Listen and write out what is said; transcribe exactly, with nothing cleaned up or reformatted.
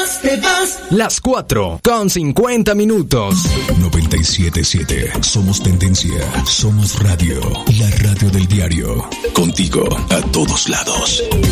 vas, te vas. Las cuatro con cincuenta minutos. noventa y siete punto siete. Somos tendencia. Somos radio. La radio del diario. Contigo a todos lados.